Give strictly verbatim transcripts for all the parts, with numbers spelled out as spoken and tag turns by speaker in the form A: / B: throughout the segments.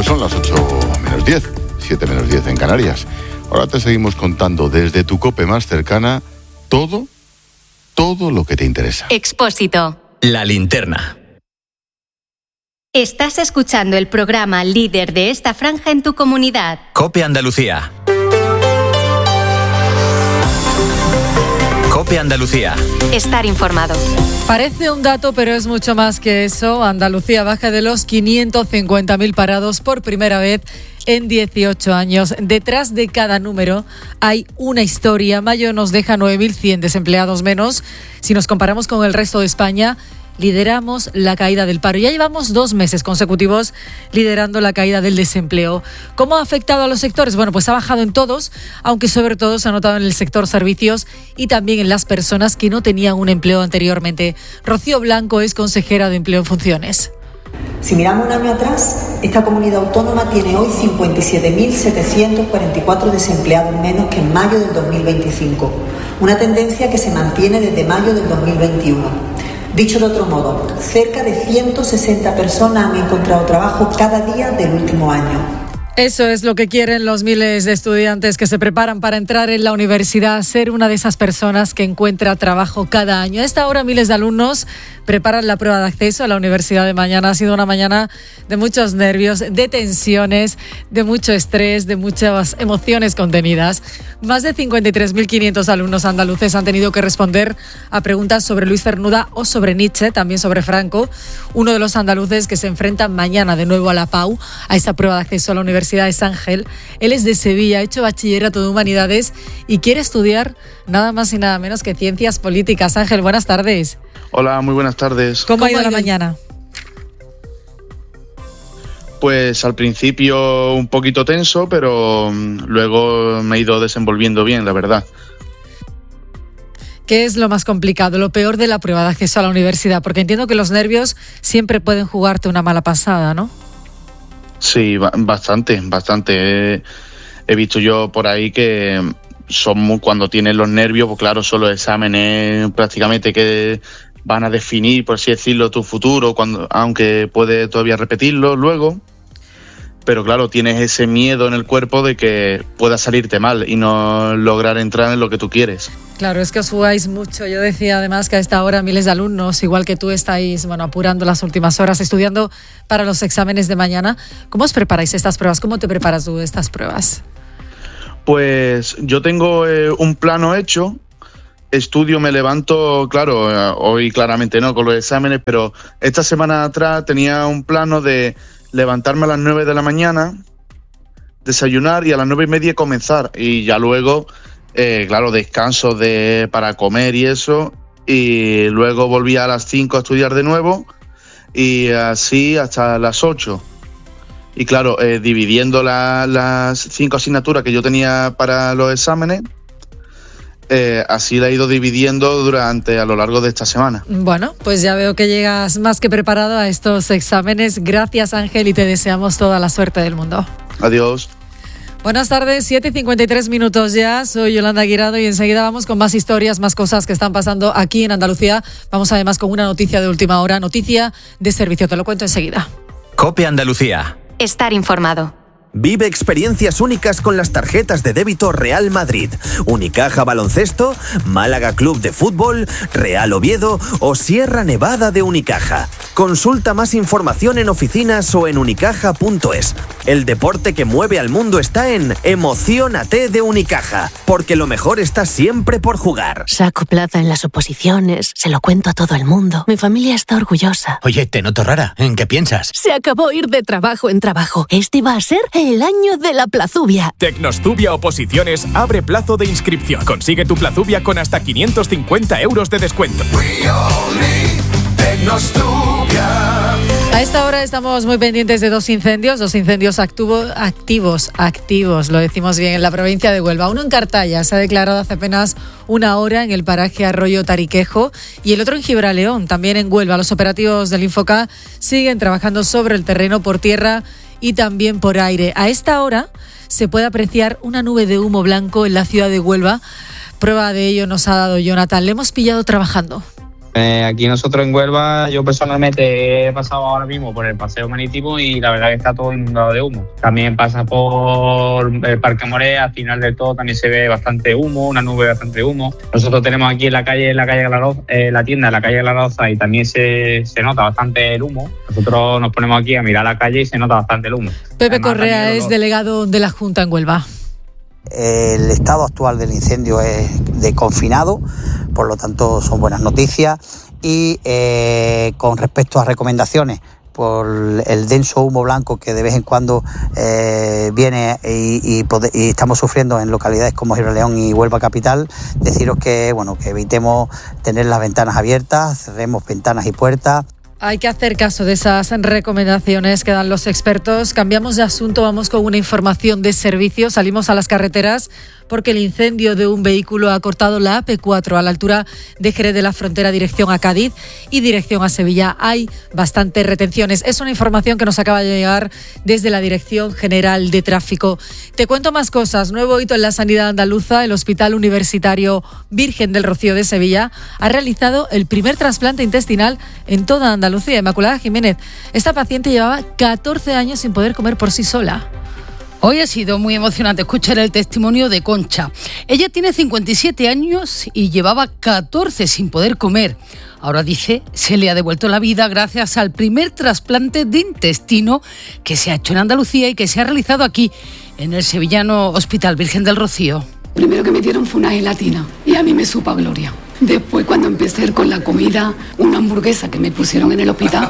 A: son las ocho menos diez, siete menos diez en Canarias. Ahora te seguimos contando desde tu COPE más cercana todo, todo lo que te interesa.
B: Expósito.
C: La linterna.
B: Estás escuchando el programa líder de esta franja en tu comunidad.
C: COPE Andalucía. COPE Andalucía.
B: Estar informado.
D: Parece un dato, pero es mucho más que eso. Andalucía baja de los quinientos cincuenta mil parados por primera vez en dieciocho años. Detrás de cada número hay una historia. Mayo nos deja nueve mil cien desempleados menos. Si nos comparamos con el resto de España, lideramos la caída del paro. Ya llevamos dos meses consecutivos liderando la caída del desempleo. ¿Cómo ha afectado a los sectores? Bueno, pues ha bajado en todos, aunque sobre todo se ha notado en el sector servicios y también en las personas que no tenían un empleo anteriormente. Rocío Blanco es consejera de Empleo en Funciones.
E: Si miramos un año atrás, esta comunidad autónoma tiene hoy cincuenta y siete mil setecientos cuarenta y cuatro desempleados menos que en mayo del dos mil veinticinco. Una tendencia que se mantiene desde mayo del dos mil veintiuno. Dicho de otro modo, cerca de ciento sesenta personas han encontrado trabajo cada día del último año.
D: Eso es lo que quieren los miles de estudiantes que se preparan para entrar en la universidad, ser una de esas personas que encuentra trabajo cada año. A esta hora miles de alumnos preparan la prueba de acceso a la universidad de mañana. Ha sido una mañana de muchos nervios, de tensiones, de mucho estrés, de muchas emociones contenidas. Más de cincuenta y tres mil quinientos alumnos andaluces han tenido que responder a preguntas sobre Luis Cernuda o sobre Nietzsche, también sobre Franco, uno de los andaluces que se enfrentan mañana de nuevo a la PAU, a esa prueba de acceso a la universidad. Es Ángel. Él es de Sevilla, ha hecho bachillerato de Humanidades y quiere estudiar nada más y nada menos que Ciencias Políticas. Ángel, buenas tardes.
F: Hola, muy buenas tardes.
D: ¿Cómo, ¿Cómo ha ido la mañana?
F: Pues al principio un poquito tenso, pero luego me he ido desenvolviendo bien, la verdad.
D: ¿Qué es lo más complicado, lo peor de la prueba de acceso a la universidad? Porque entiendo que los nervios siempre pueden jugarte una mala pasada, ¿no?
F: Sí, bastante, bastante. He, he visto yo por ahí que son muy, cuando tienes los nervios, pues claro, son los exámenes prácticamente que van a definir, por así decirlo, tu futuro, cuando, aunque puedes todavía repetirlo luego. Pero claro, tienes ese miedo en el cuerpo de que pueda salirte mal y no lograr entrar en lo que tú quieres.
D: Claro, es que os jugáis mucho. Yo decía además que a esta hora miles de alumnos, igual que tú, estáis bueno, apurando las últimas horas, estudiando para los exámenes de mañana. ¿Cómo os preparáis estas pruebas? ¿Cómo te preparas tú de estas pruebas?
F: Pues yo tengo eh, un plano hecho. Estudio, me levanto, claro, eh, hoy claramente no con los exámenes, pero esta semana atrás tenía un plano de levantarme a las nueve de la mañana, desayunar y a las nueve y media comenzar. Y ya luego, eh, claro, descanso de, para comer y eso. Y luego volví a las cinco a estudiar de nuevo y así hasta las ocho. Y claro, eh, dividiendo la, las cinco asignaturas que yo tenía para los exámenes, Eh, así la he ido dividiendo durante a lo largo de esta semana.
D: Bueno, pues ya veo que llegas más que preparado a estos exámenes. Gracias, Ángel, y te deseamos toda la suerte del mundo.
F: Adiós.
D: Buenas tardes, siete y cincuenta y tres minutos ya. Soy Yolanda Guirado y enseguida vamos con más historias, más cosas que están pasando aquí en Andalucía. Vamos además con una noticia de última hora, noticia de servicio. Te lo cuento enseguida.
C: COPE Andalucía.
B: Estar informado.
G: Vive experiencias únicas con las tarjetas de débito Real Madrid, Unicaja Baloncesto, Málaga Club de Fútbol, Real Oviedo o Sierra Nevada de Unicaja. Consulta más información en oficinas o en unicaja punto es. El deporte que mueve al mundo está en Emociónate de Unicaja, porque lo mejor está siempre por jugar.
H: Saco plaza en las oposiciones, se lo cuento a todo el mundo. Mi familia está orgullosa.
I: Oye, te noto rara. ¿En qué piensas?
H: Se acabó ir de trabajo en trabajo. Este va a ser el año de la Plazubia.
J: Tecnostubia Oposiciones abre plazo de inscripción. Consigue tu Plazubia con hasta quinientos cincuenta euros de descuento.
D: A esta hora estamos muy pendientes de dos incendios, dos incendios activo, activos, activos, lo decimos bien, en la provincia de Huelva. Uno en Cartaya, se ha declarado hace apenas una hora en el paraje Arroyo Tariquejo, y el otro en Gibraleón, también en Huelva. Los operativos del Infoca siguen trabajando sobre el terreno por tierra y también por aire. A esta hora se puede apreciar una nube de humo blanco en la ciudad de Huelva. Prueba de ello nos ha dado Jonathan. Le hemos pillado trabajando.
K: Eh, aquí nosotros en Huelva, yo personalmente he pasado ahora mismo por el paseo marítimo y la verdad que está todo inundado de humo. También pasa por el Parque Moré, al final del todo también se ve bastante humo, una nube bastante humo. Nosotros tenemos aquí en la calle, en la calle Glaroza, eh, la tienda en la calle Glaroza y también se, se nota bastante el humo. Nosotros nos ponemos aquí a mirar la calle y se nota bastante el humo.
D: Pepe
K: Además,
D: Correa es
K: los...
D: delegado de la Junta en Huelva.
L: El estado actual del incendio es de confinado, por lo tanto son buenas noticias. Y eh, con respecto a recomendaciones, por el denso humo blanco que de vez en cuando eh, viene y, y, pode- y estamos sufriendo en localidades como Gibraleón y Huelva Capital, deciros que, bueno, que evitemos tener las ventanas abiertas, cerremos ventanas y puertas.
D: Hay que hacer caso de esas recomendaciones que dan los expertos. Cambiamos de asunto, vamos con una información de servicio. Salimos a las carreteras porque el incendio de un vehículo ha cortado la A P cuatro a la altura de Jerez de la Frontera, dirección a Cádiz y dirección a Sevilla. Hay bastantes retenciones. Es una información que nos acaba de llegar desde la Dirección General de Tráfico. Te cuento más cosas. Nuevo hito en la sanidad andaluza. El Hospital Universitario Virgen del Rocío de Sevilla ha realizado el primer trasplante intestinal en toda Andalucía. Inmaculada Jiménez, esta paciente llevaba catorce años sin poder comer por sí sola.
M: Hoy ha sido muy emocionante escuchar el testimonio de Concha. Ella tiene cincuenta y siete años y llevaba catorce sin poder comer. Ahora dice, se le ha devuelto la vida gracias al primer trasplante de intestino que se ha hecho en Andalucía y que se ha realizado aquí, en el sevillano Hospital Virgen del Rocío.
N: Primero que me dieron fue una gelatina y a mí me supo a gloria. Después, cuando empecé con la comida, una hamburguesa que me pusieron en el hospital,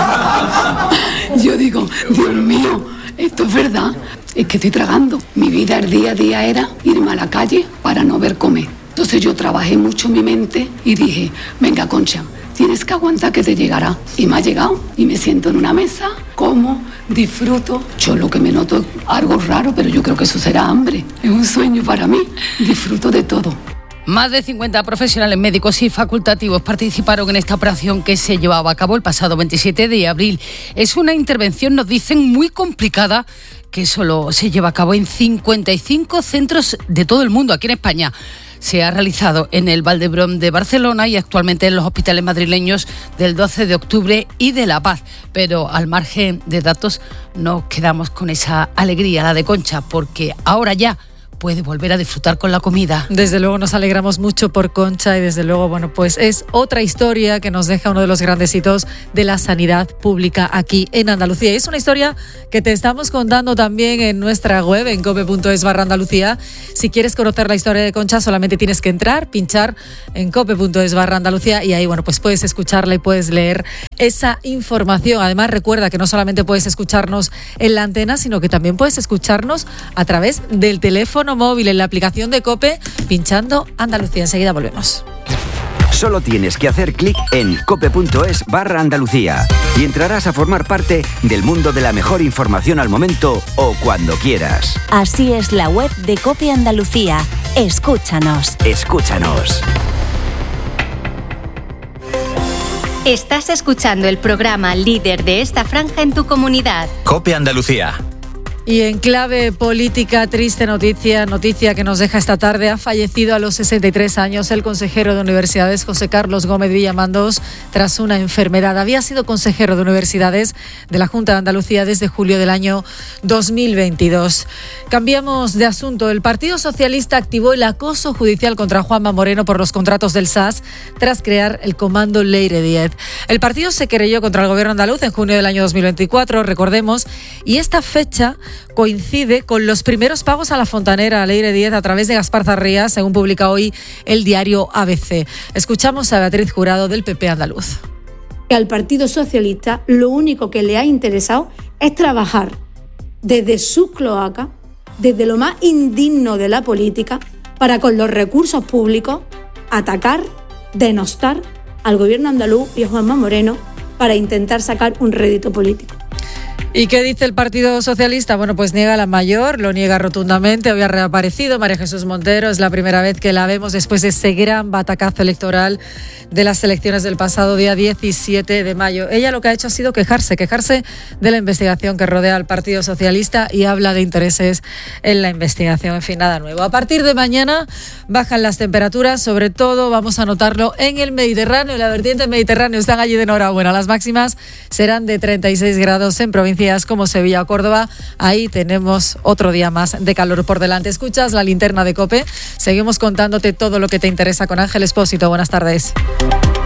N: yo digo, Dios mío, esto es verdad, es que estoy tragando. Mi vida el día a día era irme a la calle para no ver comer. Entonces yo trabajé mucho mi mente y dije, venga, Concha, tienes que aguantar que te llegará. Y me ha llegado y me siento en una mesa, como, disfruto. Yo lo que me noto es algo raro, pero yo creo que eso será hambre. Es un sueño para mí, disfruto de todo.
M: Más de cincuenta profesionales médicos y facultativos participaron en esta operación que se llevaba a cabo el pasado veintisiete de abril. Es una intervención, nos dicen, muy complicada, que solo se lleva a cabo en cincuenta y cinco centros de todo el mundo, aquí en España. Se ha realizado en el Valdebrón de Barcelona y actualmente en los hospitales madrileños del doce de octubre y de La Paz. Pero al margen de datos nos quedamos con esa alegría, la de Concha, porque ahora ya puede volver a disfrutar con la comida.
D: Desde luego nos alegramos mucho por Concha y desde luego, bueno, pues es otra historia que nos deja uno de los grandes hitos de la sanidad pública aquí en Andalucía. Y es una historia que te estamos contando también en nuestra web, en cope punto es barra Andalucía. Si quieres conocer la historia de Concha, solamente tienes que entrar, pinchar en cope punto es barra Andalucía y ahí, bueno, pues puedes escucharla y puedes leer esa información. Además, recuerda que no solamente puedes escucharnos en la antena, sino que también puedes escucharnos a través del teléfono móvil en la aplicación de COPE, pinchando Andalucía. Enseguida volvemos.
O: Solo tienes que hacer clic en cope punto es barra Andalucía y entrarás a formar parte del mundo de la mejor información al momento o cuando quieras.
P: Así es la web de COPE Andalucía. Escúchanos.
O: Escúchanos.
B: Estás escuchando el programa líder de esta franja en tu comunidad.
C: COPE Andalucía.
D: Y en clave política, triste noticia, noticia que nos deja esta tarde. Ha fallecido a los sesenta y tres años el consejero de Universidades, José Carlos Gómez Villamandos, tras una enfermedad. Había sido consejero de Universidades de la Junta de Andalucía desde julio del año dos mil veintidós. Cambiamos de asunto. El Partido Socialista activó el acoso judicial contra Juanma Moreno por los contratos del S A S tras crear el Comando Leire diez. El partido se querelló contra el gobierno andaluz en junio del año dos mil veinticuatro, recordemos, y esta fecha coincide con los primeros pagos a la fontanera Leire diez a través de Gaspar Zarría, según publica hoy el diario A B C. Escuchamos a Beatriz Jurado del P P andaluz.
Q: Al Partido Socialista lo único que le ha interesado es trabajar desde sus cloacas, desde lo más indigno de la política, para con los recursos públicos atacar, denostar al gobierno andaluz y a Juanma Moreno para intentar sacar un rédito político.
D: ¿Y qué dice el Partido Socialista? Bueno, pues niega la mayor, lo niega rotundamente. Hoy ha reaparecido María Jesús Montero. Es la primera vez que la vemos después de ese gran batacazo electoral de las elecciones del pasado día diecisiete de mayo. Ella lo que ha hecho ha sido quejarse, quejarse de la investigación que rodea al Partido Socialista y habla de intereses en la investigación. En fin, nada nuevo. A partir de mañana bajan las temperaturas, sobre todo vamos a notarlo en el Mediterráneo, en la vertiente mediterránea. Están allí de enhorabuena. Las máximas serán de treinta y seis grados en provincias como Sevilla o Córdoba. Ahí tenemos otro día más de calor por delante. Escuchas la linterna de COPE. Seguimos contándote todo lo que te interesa con Ángel Expósito. Buenas tardes.